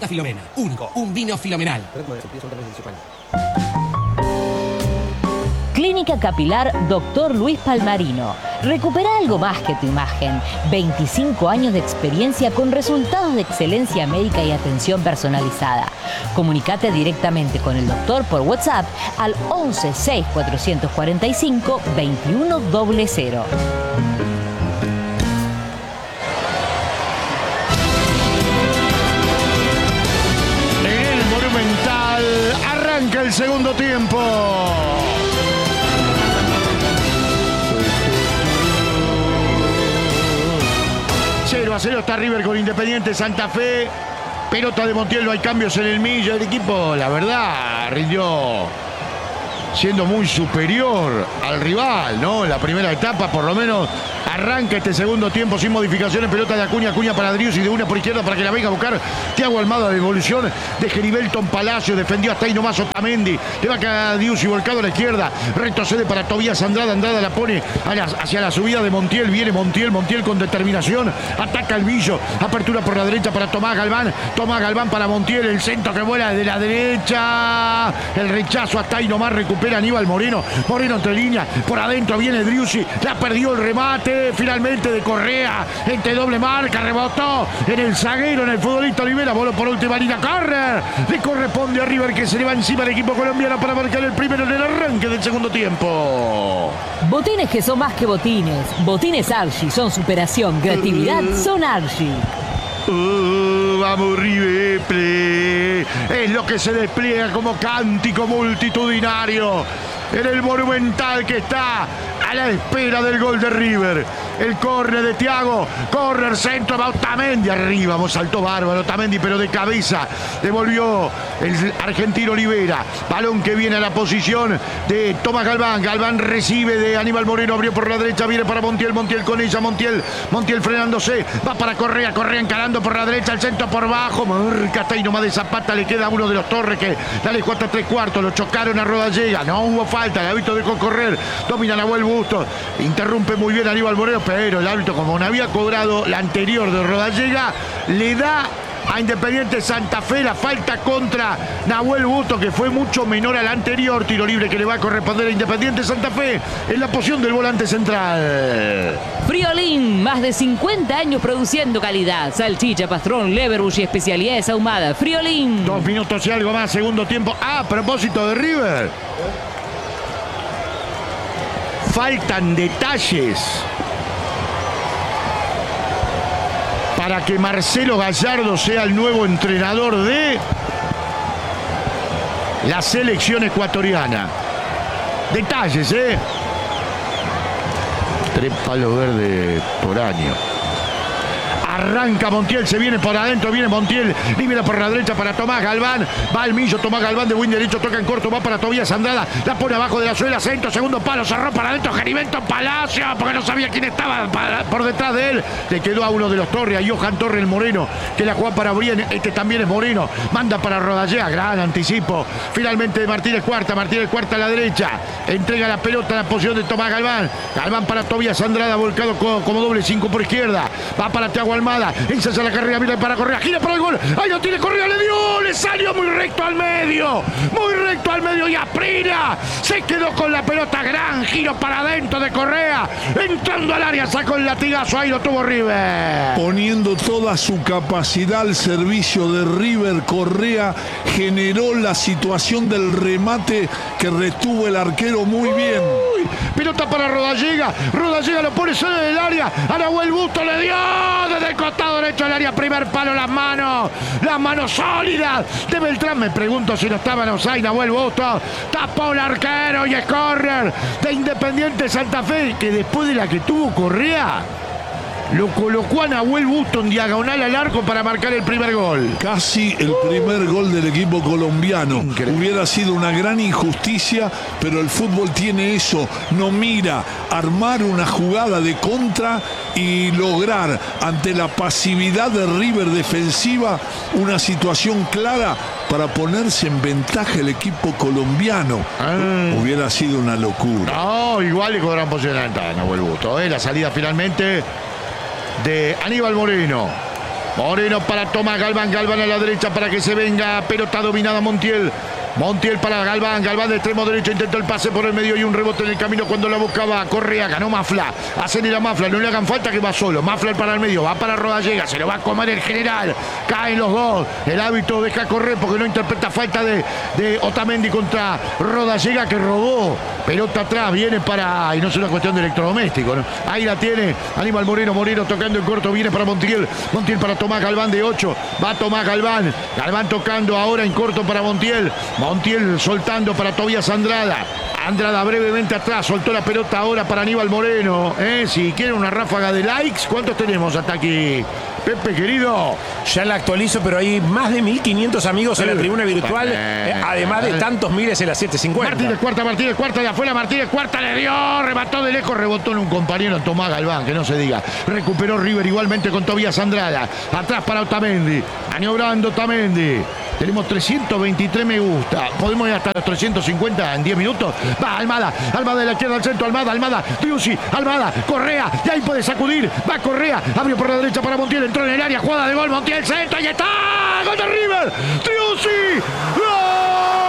Fiesta Filomena. Único, un vino filomenal. Clínica Capilar Dr. Luis Palmarino. Recupera algo más que tu imagen. 25 años de experiencia con resultados de excelencia médica y atención personalizada. Comunicate directamente con el doctor por WhatsApp al 11 6 445 2100. En el Monumental arranca el segundo tiempo. 0-0 está River con Independiente Santa Fe. Pelota de Montiel, no hay cambios en el millo. El equipo, la verdad, rindió siendo muy superior al rival, ¿no? En la primera etapa, por lo menos, arranca este segundo tiempo sin modificaciones. Pelota de Acuña, Acuña para Driussi, de una por izquierda para que la venga a buscar Thiago Almada. De evolución de Geribelton Palacio, defendió hasta ahí nomás Otamendi. Le va a quedar Driussi volcado a la izquierda. Retrocede para Tobías Andrada. Andrada la pone hacia la subida de Montiel. Viene Montiel con determinación. Ataca el Villo. Apertura por la derecha para Tomás Galván. Tomás Galván para Montiel. El centro que vuela desde la derecha. El rechazo hasta ahí nomás. Recupera Aníbal Moreno. Moreno entre líneas. Por adentro viene Driussi. La perdió el remate. Finalmente de Correa. Entre doble marca. Rebotó en el zaguero, en el futbolista Olivera. Voló por última línea. Correr. Le corresponde a River, que se le va encima al equipo colombiano para marcar el primero en el arranque del segundo tiempo. Botines que son más que botines. Botines Archie son superación. Creatividad son Archie. Vamos River, es lo que se despliega como cántico multitudinario en el Monumental, que está a la espera del gol de River. El córner de Thiago, córner, centro, va Otamendi arriba, saltó bárbaro Otamendi, pero de cabeza devolvió el argentino Olivera. Balón que viene a la posición de Tomás Galván. Galván recibe de Aníbal Moreno, abrió por la derecha, viene para Montiel, Montiel con ella, Montiel frenándose, va para Correa, Correa encarando por la derecha, el centro por bajo, marca hasta ahí nomás de Zapata, le queda uno de los Torres que la dejó hasta 3/4, lo chocaron a Rodallega, no hubo falta, el árbitro dejó correr, domina Nahuel Bustos, interrumpe muy bien Aníbal Moreno, pero el árbitro, como no había cobrado la anterior de Rodallega, le da a Independiente Santa Fe la falta contra Nahuel Bustos, que fue mucho menor a la anterior. Tiro libre que le va a corresponder a Independiente Santa Fe en la posición del volante central. Friolín, más de 50 años produciendo calidad. Salchicha, pastrón, leverbush y especialidades ahumadas. Friolín. 2 minutos y algo más, segundo tiempo. A propósito de River, faltan detalles para que Marcelo Gallardo sea el nuevo entrenador de la selección ecuatoriana. Detalles, 3 palos verdes por año. Arranca Montiel, se viene por adentro, viene Montiel, libera por la derecha para Tomás Galván, va al millo, Tomás Galván de buen derecho, toca en corto, va para Tobías Andrada, la pone abajo de la suela, centro, segundo palo, cerró para adentro, Geribelton Palacio, porque no sabía quién estaba por detrás de él, le quedó a uno de los Torres, a Johan Torres el Moreno, que la juega para Brien, este también es Moreno, manda para Rodallega, gran anticipo, finalmente de Martínez Cuarta a la derecha, entrega la pelota a la posición de Tomás Galván, Galván para Tobías Andrada, volcado como doble 5 por izquierda, va para Thiago Almada, ensaya la carrera, mira para Correa, gira para el gol, ahí lo tiene Correa, le dio, le salió muy recto al medio y Aprila se quedó con la pelota, gran giro para adentro de Correa, entrando al área, sacó el latigazo, ahí lo tuvo River. Poniendo toda su capacidad al servicio de River, Correa generó la situación del remate que retuvo el arquero muy bien. Pelota para Rodallega lo pone solo del área, a Nahuel Bustos le dio desde el costado derecho del área, primer palo, las manos sólidas de Beltrán. Me pregunto si no estaban offside. Nahuel Bustos tapó el arquero y es córner de Independiente Santa Fe, que después de la que tuvo Correa, lo colocó a Nahuel Bustos en diagonal al arco para marcar el primer gol. Casi el primer gol del equipo colombiano. Increíble. Hubiera sido una gran injusticia, pero el fútbol tiene eso. No mira armar una jugada de contra y lograr, ante la pasividad de River defensiva, una situación clara para ponerse en ventaja el equipo colombiano. Hubiera sido una locura. No, igual y con gran posición a Nahuel Bustos. La salida finalmente de Aníbal Moreno. Moreno para Tomás Galván. Galván a la derecha para que se venga. Pelota dominada Montiel. Montiel para Galván. Galván de extremo derecho. Intentó el pase por el medio y un rebote en el camino cuando la buscaba Correa. Ganó Mafla. Acelera Mafla. No le hagan falta que va solo. Mafla para el medio. Va para Rodallega. Se lo va a comer el general. Caen los dos. El hábito deja correr porque no interpreta falta de Otamendi contra Rodallega que robó. Pelota atrás. Viene para... Y no es una cuestión de electrodoméstico, ¿no? Ahí la tiene Aníbal Moreno. Moreno tocando en corto. Viene para Montiel. Montiel para Tomás Galván de 8. Va Tomás Galván. Galván tocando ahora en corto para Montiel. Montiel soltando para Tobías Andrada. Andrada brevemente atrás, soltó la pelota ahora para Aníbal Moreno. Si quieren una ráfaga de likes, ¿cuántos tenemos hasta aquí? Pepe, querido. Ya la actualizo, pero hay más de 1.500 amigos en la tribuna virtual, además de tantos miles en la 750. Martínez cuarta de afuera, Martínez cuarta le dio, remató de lejos, rebotó en un compañero, Tomás Galván, que no se diga. Recuperó River igualmente con Tobías Andrada. Atrás para Otamendi, maniobrando Otamendi. Tenemos 323 me gusta. Podemos ir hasta los 350 en 10 minutos. Va Almada. Almada de la izquierda al centro. Almada. Driussi. Almada. Correa. Y ahí puede sacudir. Va Correa. Abrió por la derecha para Montiel. Entró en el área. Jugada de gol. Montiel centro. Ahí está. Gol de River. Driussi. ¡Gol!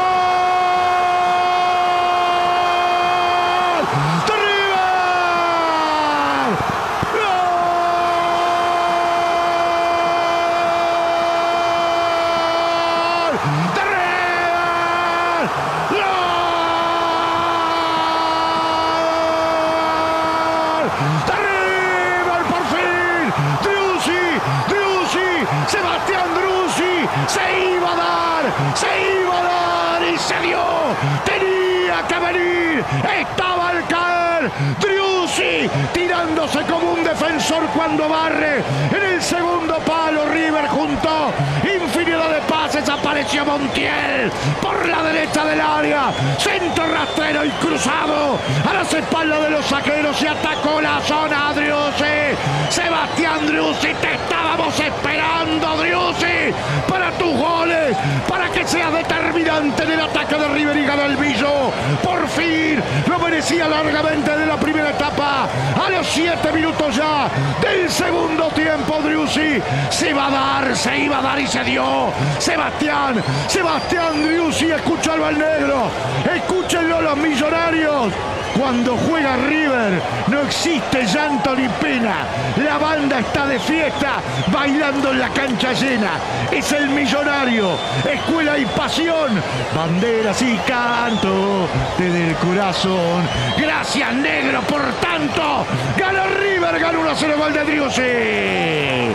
Estaba al caer Driussi tirándose como un defensor cuando barre en el segundo palo. River juntó infinidad de pases. Apareció Montiel por la derecha del área, centro rastrero y cruzado a las espaldas de los saqueros y atacó la zona. Driussi, Sebastián Driussi, te estábamos esperando, Driussi, para tus goles, para que seas determinante en el ataque de River y gana el Billo. Por fin lo merecía largamente de la primera etapa. A los 7 minutos ya del segundo tiempo, Driussi se iba a dar y se dio. Sebastián Driussi, escúchalo al negro, escúchenlo los millonarios. Cuando juega River no existe llanto ni pena. La banda está de fiesta, bailando en la cancha llena. Es el Millonario, escuela y pasión, banderas y canto desde el corazón. Gracias, negro, por tanto. Ganó River, ganó 1-0, gol de Driussi.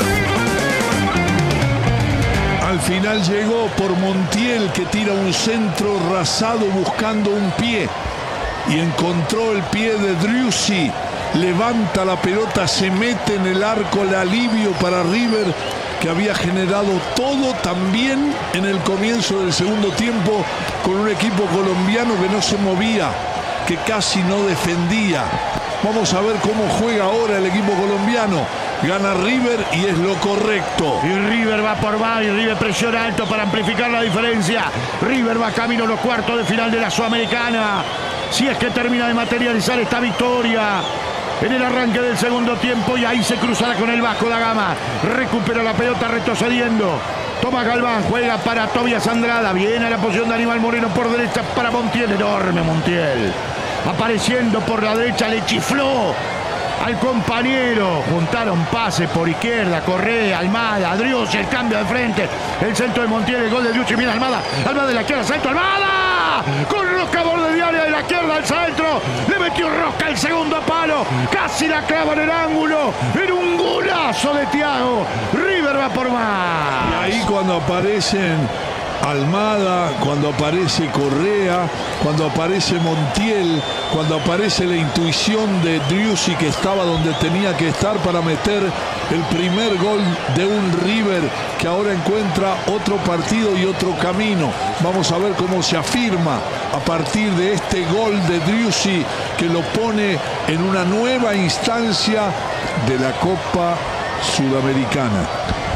Al final llegó por Montiel, que tira un centro rasado buscando un pie. Y encontró el pie de Driussi, levanta la pelota, se mete en el arco, el alivio para River, que había generado todo también en el comienzo del segundo tiempo, con un equipo colombiano que no se movía, que casi no defendía. Vamos a ver cómo juega ahora el equipo colombiano. Gana River y es lo correcto. Y River va por más y River presiona alto para amplificar la diferencia. River va camino a los cuartos de final de la Sudamericana. Si es que termina de materializar esta victoria en el arranque del segundo tiempo, y ahí se cruzará con el Vasco da Gama. Recupera la pelota retrocediendo. Tomás Galván juega para Tobías Andrada. Viene a la posición de Aníbal Moreno por derecha para Montiel. Enorme Montiel. Apareciendo por la derecha, le chifló al compañero. Juntaron pases por izquierda. Correa, Almada, Driussi, el cambio de frente. El centro de Montiel, el gol de Driussi. Viene Almada. Almada de la izquierda, centro. Almada. Con rosca borde de área de la izquierda al centro. Le metió rosca el segundo palo. Casi la clava en el ángulo. Era un golazo de Thiago. River va por más. Y ahí cuando aparecen Almada, cuando aparece Correa, cuando aparece Montiel, cuando aparece la intuición de Driussi, que estaba donde tenía que estar para meter el primer gol de un River que ahora encuentra otro partido y otro camino. Vamos a ver cómo se afirma a partir de este gol de Driussi, que lo pone en una nueva instancia de la Copa Sudamericana.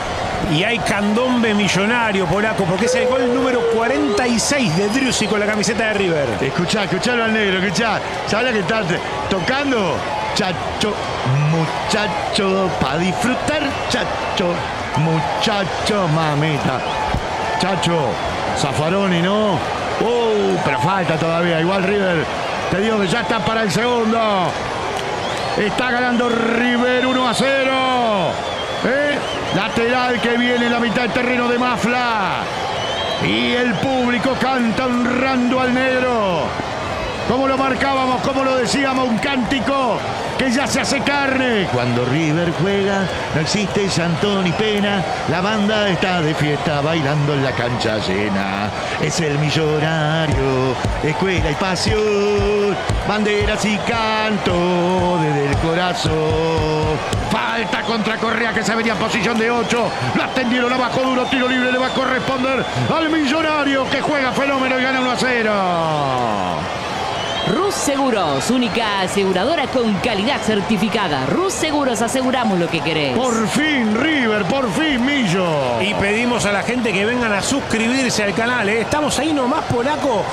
Y hay candombe millonario, polaco, porque es el gol número 46 de Driussi con la camiseta de River. Escuchalo al negro, ¿sabes que está tocando? Chacho, muchacho, pa' disfrutar, chacho. muchacho, mamita. Chacho, Zaffaroni, ¿no? Pero falta todavía. Igual River, te digo que ya está para el segundo. Está ganando River 1-0. Lateral que viene en la mitad del terreno de Mafla. Y el público canta honrando al negro. Como lo marcábamos, como lo decíamos, un cántico que ya se hace carne. Cuando River juega, no existe llanto ni pena. La banda está de fiesta bailando en la cancha llena. Es el millonario, escuela y pasión, banderas y canto desde el corazón. Falta contra Correa que se venía en posición de 8. La atendieron abajo, duro tiro libre, le va a corresponder al millonario que juega fenómeno y gana 1-0. Rus Seguros, única aseguradora con calidad certificada. Rus Seguros, aseguramos lo que querés. Por fin, River, por fin, Millo. Y pedimos a la gente que vengan a suscribirse al canal. Estamos ahí nomás, polaco.